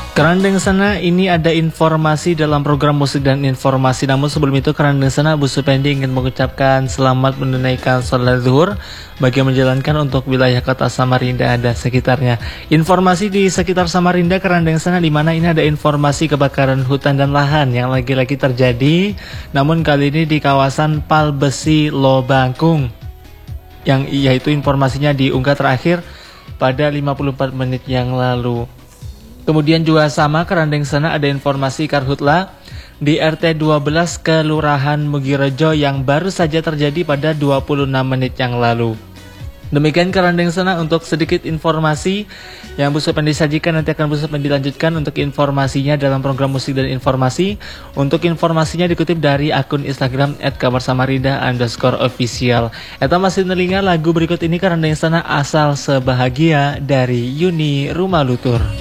Kerandeng sana ini ada informasi dalam program musik dan informasi. Namun sebelum itu Kerandeng sana Bu Supendi ingin mengucapkan selamat menunaikan sholat zuhur bagi yang menjalankan untuk wilayah kota Samarinda dan sekitarnya. Informasi di sekitar Samarinda Kerandeng sana, di mana ini ada informasi kebakaran hutan dan lahan yang lagi-lagi terjadi. Namun kali ini di kawasan Palbesi Lobangkung, yang yaitu informasinya diunggah terakhir pada 54 menit yang lalu. Kemudian juga sama Kerandeng sana ada informasi karhutla di RT 12 Kelurahan Mugirejo yang baru saja terjadi pada 26 menit yang lalu. Demikian Kerandeng sana untuk sedikit informasi yang Bu Supendi sajikan. Nanti akan Bu Supendi lanjutkan untuk informasinya dalam program musik dan informasi. Untuk informasinya dikutip dari akun Instagram @kabarsamarinda_official. Eta masih nelinga lagu berikut ini Kerandeng sana asal sebahagia dari Yuni Rumalutur.